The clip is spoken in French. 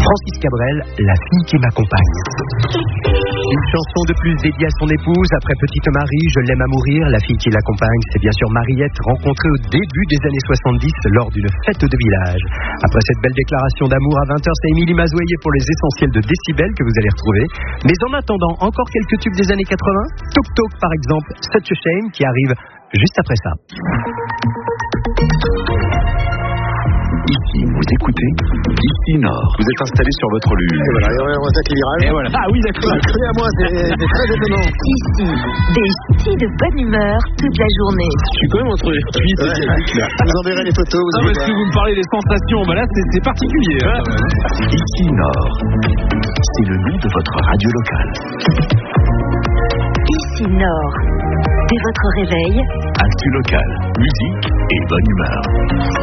Francis Cabrel, La fille qui m'accompagne. Une chanson de plus dédiée à son épouse. Après Petite Marie, Je l'aime à mourir. La fille qui l'accompagne, c'est bien sûr Mariette, rencontrée au début des années 70 lors d'une fête de village. Après cette belle déclaration d'amour à 20h, c'est Émilie Mazoyer pour les essentiels de Décibel que vous allez retrouver. Mais en attendant, encore quelques tubes des années 80. Toc Toc par exemple, Such a Shame qui arrive juste après ça. Ici, vous écoutez Ici Nord. Vous êtes installé sur votre lune. Et voilà, on attaque les virages. Et voilà. Ah oui, d'accord. Collé à moi, c'est très étonnant. Ici, des ch'tis de bonne humeur toute la journée. Je suis quand même entre les cuisses et Yannick, là. Je vous enverrai les photos. Vous Parce que vous me parlez des sensations, bah là c'est particulier. Hein. Ici Nord. C'est le nom de votre radio locale. Ici Nord. Dès votre réveil, Actu locale, musique et bonne humeur.